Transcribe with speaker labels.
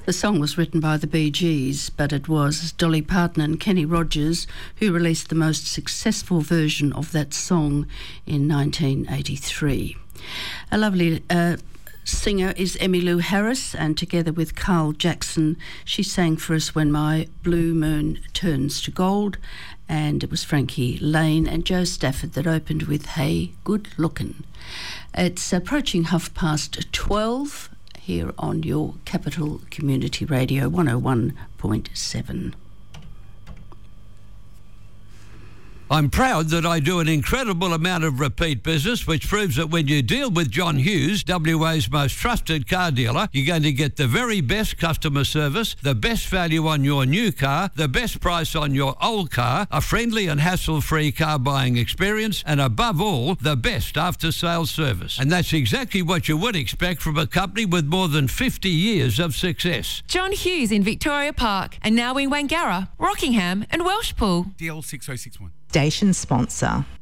Speaker 1: The song was written by the Bee Gees, but it was Dolly Parton and Kenny Rogers who released the most successful version of that song in 1983. A lovely singer is Emmylou Harris, and together with Carl Jackson, she sang for us When My Blue Moon Turns to Gold, and it was Frankie Lane and Joe Stafford that opened with Hey Good Lookin'. It's approaching 12:30 here on your Capital Community Radio 101.7.
Speaker 2: I'm proud that I do an incredible amount of repeat business, which proves that when you deal with John Hughes, WA's most trusted car dealer, you're going to get the very best customer service, the best value on your new car, the best price on your old car, a friendly and hassle-free car buying experience, and above all, the best after-sales service. And that's exactly what you would expect from a company with more than 50 years of success.
Speaker 3: John Hughes in Victoria Park, and now in Wangara, Rockingham and Welshpool.
Speaker 4: DL 6061.
Speaker 5: Station sponsor.